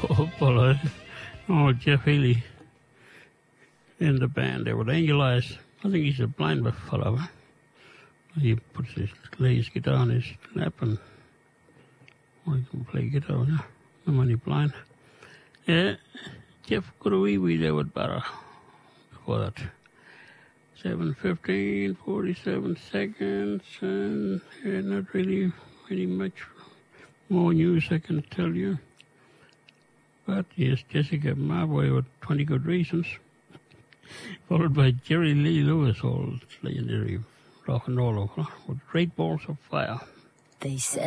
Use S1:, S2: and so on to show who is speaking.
S1: Poor fellow. Oh, Jeff Healy in the band there with Angel Eyes. I think he's a blind fellow. Huh? He lays guitar on his lap and he can play guitar. Huh? And when he's blind. Yeah, Jeff got a wee there with Barra before that. 7:15, 47 seconds, and not really much more news I can tell you. But yes, Jessica Marbway with 20 Good Reasons, followed by Jerry Lee Lewis, all legendary rock and roll with Great Balls of Fire.
S2: They said